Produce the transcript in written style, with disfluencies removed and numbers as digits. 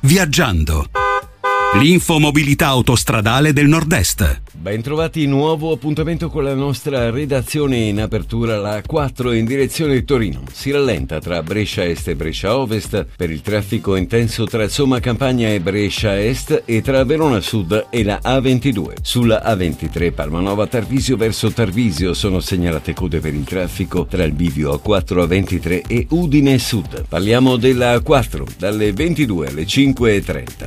Viaggiando. L'infomobilità autostradale del Nord-Est. Ben trovati, nuovo appuntamento con la nostra redazione. In apertura la 4 in direzione Torino. Si rallenta tra Brescia Est e Brescia Ovest per il traffico intenso tra Somma Campagna e Brescia Est e tra Verona Sud e la A22. Sulla A23 Palmanova Tarvisio verso Tarvisio sono segnalate code per il traffico tra il bivio A4 A23 e Udine Sud. Parliamo della A4 dalle 22 alle 5:30.